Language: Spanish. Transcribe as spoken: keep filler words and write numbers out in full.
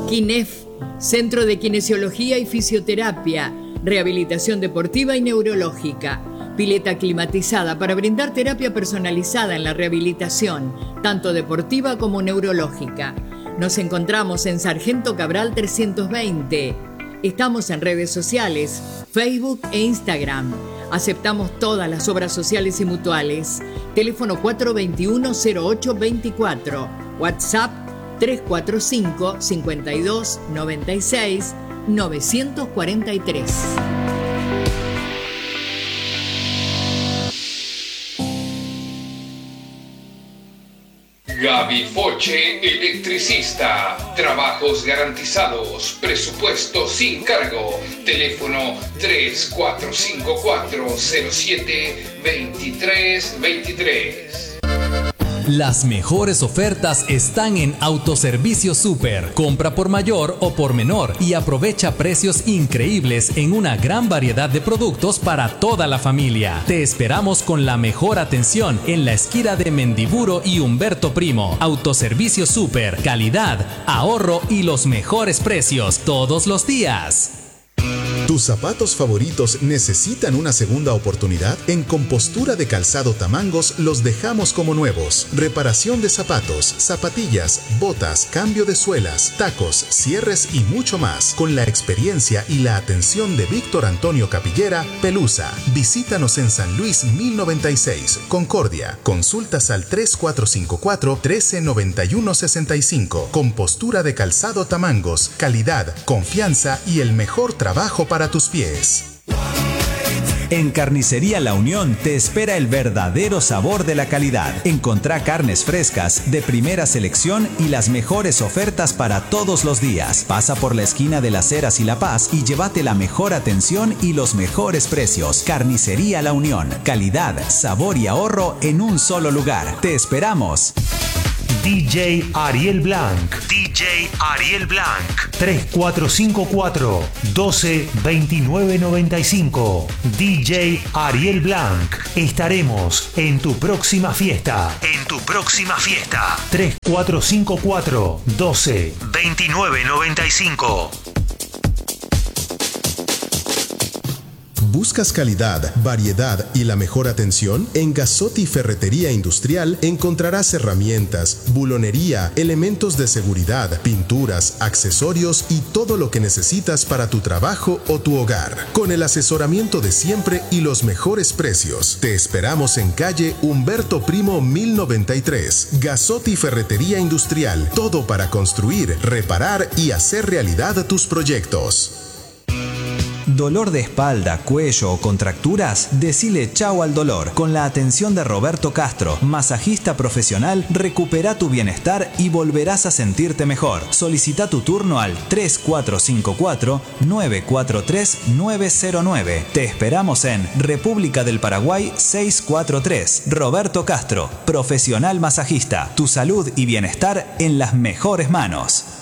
KINEF, Centro de Kinesiología y Fisioterapia, Rehabilitación Deportiva y Neurológica. Pileta climatizada para brindar terapia personalizada en la rehabilitación, tanto deportiva como neurológica. Nos encontramos en Sargento Cabral trescientos veinte. Estamos en redes sociales, Facebook e Instagram. Aceptamos todas las obras sociales y mutuales. Teléfono cuatro dos uno, cero ocho dos cuatro. WhatsApp tres cuatro cinco, cinco dos, nueve seis, nueve cuatro tres. Gaby Foche, electricista. Trabajos garantizados. Presupuesto sin cargo. Teléfono tres cuatro cinco cuatro, cero siete, dos tres dos tres. Las mejores ofertas están en Autoservicio Super. Compra por mayor o por menor y aprovecha precios increíbles en una gran variedad de productos para toda la familia. Te esperamos con la mejor atención en la esquina de Mendiburo y Humberto Primo. Autoservicio Super, calidad, ahorro y los mejores precios todos los días. ¿Tus zapatos favoritos necesitan una segunda oportunidad? En Compostura de Calzado Tamangos los dejamos como nuevos. Reparación de zapatos, zapatillas, botas, cambio de suelas, tacos, cierres y mucho más. Con la experiencia y la atención de Víctor Antonio Capillera, Pelusa. Visítanos en San Luis mil noventa y seis, Concordia. Consultas al tres cuatro cinco cuatro, uno tres nueve uno seis cinco. Compostura de Calzado Tamangos. Calidad, confianza y el mejor trabajo para para tus pies. En Carnicería La Unión te espera el verdadero sabor de la calidad. Encontrá carnes frescas, de primera selección y las mejores ofertas para todos los días. Pasa por la esquina de Las Heras y La Paz y llévate la mejor atención y los mejores precios. Carnicería La Unión. Calidad, sabor y ahorro en un solo lugar. Te esperamos. D J Ariel Blanc. D J Ariel Blanc. tres cuatro cinco cuatro, doce, veintinueve noventa y cinco. D J Ariel Blanc. Estaremos en tu próxima fiesta. En tu próxima fiesta. tres cuatro cinco cuatro, doce, veintinueve noventa y cinco. ¿Buscas calidad, variedad y la mejor atención? En Gazotti Ferretería Industrial encontrarás herramientas, bulonería, elementos de seguridad, pinturas, accesorios y todo lo que necesitas para tu trabajo o tu hogar. Con el asesoramiento de siempre y los mejores precios. Te esperamos en calle Humberto Primo mil noventa y tres. Gazotti Ferretería Industrial. Todo para construir, reparar y hacer realidad tus proyectos. ¿Dolor de espalda, cuello o contracturas? Decile chau al dolor. Con la atención de Roberto Castro, masajista profesional, recupera tu bienestar y volverás a sentirte mejor. Solicita tu turno al tres cuatro cinco cuatro, nueve cuatro tres, nueve cero nueve. Te esperamos en República del Paraguay seiscientos cuarenta y tres. Roberto Castro, profesional masajista. Tu salud y bienestar en las mejores manos.